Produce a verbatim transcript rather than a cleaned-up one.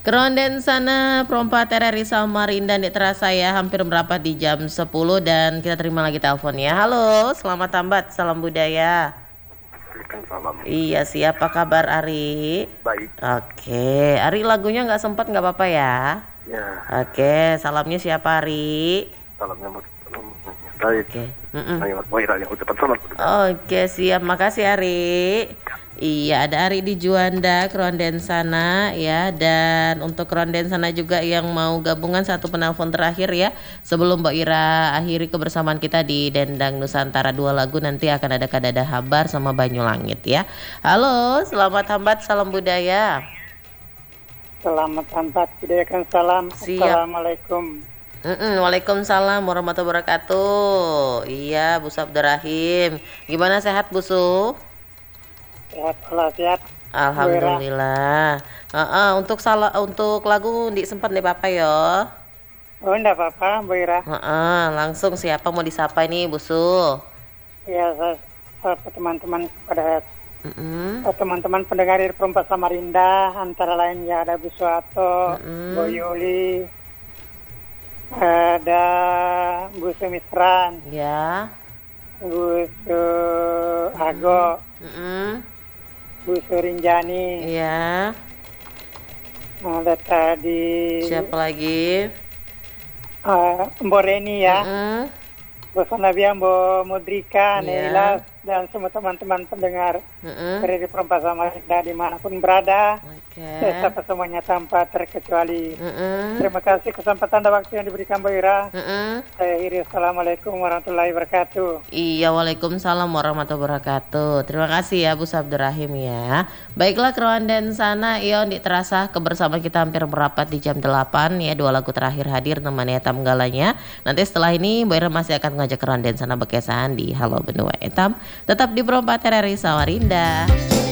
Keronden sana perompat R R I Samarinda nih terasa ya hampir berapa di jam sepuluh dan kita terima lagi teleponnya. Halo, selamat tambat, salam budaya. Salam. Iya sih, apa kabar Ari? Baik. Oke, Ari lagunya nggak sempat nggak apa-apa ya? Ya. Oke, salamnya siapa Ari? Salamnya buat saya. Oke. Mm-mm. Ayo Moira yang ucapan selamat. Oke, siap. Makasih Ari. Iya, ada Ari di Juanda, Keronden sana ya. Dan untuk Keronden sana juga yang mau gabungan satu penelpon terakhir ya. Sebelum Mbak Ira akhiri kebersamaan kita di Dendang Nusantara dua lagu, nanti akan ada Kadada Habar sama Banyu Langit ya. Halo, selamat hambat, salam budaya. Selamat hambat, budayakan salam. Siap. Assalamualaikum. Mm-mm, Waalaikumsalam warahmatullahi wabarakatuh. Iya, Bu Sabderahim. Gimana, sehat Bu Su? Sehat walafiat. Alhamdulillah. Uh-uh, untuk salah untuk lagu di sempat nih Bapak yo. Oh, enggak apa-apa, Bu Ira. Uh-uh, langsung siapa mau disapa ini Bu Su? Ya, saya, saya teman-teman kepada Mm-mm. teman-teman pendengar di Perompak Samarinda, antara lain ya ada Bu Suwato, Mm-mm. Bu Yuli, ada Bu Sumisran, Ya. Bu Su Ago, Mm-mm. Bu Surinjani, Iya. ada tadi Siapa lagi? uh, Mbok Reni ya. Mm-mm. Bu Sanabia, Bu Mudrika, Iya. Neila, dan semua teman-teman pendengar Mm-mm. dari Perompak Samarinda dimanapun berada. Oke. Saya sapa semuanya tanpa terkecuali. Mm-mm. Terima kasih kesempatan dan waktu yang diberikan Bu Ira. Mm-mm. Saya akhiri, Assalamualaikum warahmatullahi wabarakatuh. Iya, waalaikumsalam warahmatullahi wabarakatuh. Terima kasih ya Bu Sabderahim ya. Baiklah Keronden sana, Ion di terasa kebersamaan kita hampir merapat di jam delapan ya. Dua lagu terakhir hadir temannya Etam Galanya. Nanti setelah ini Bu Ira masih akan ngajak Keronden sana bekesan di Halo Benua Etam. Tetap di Perompak R R I Samarinda.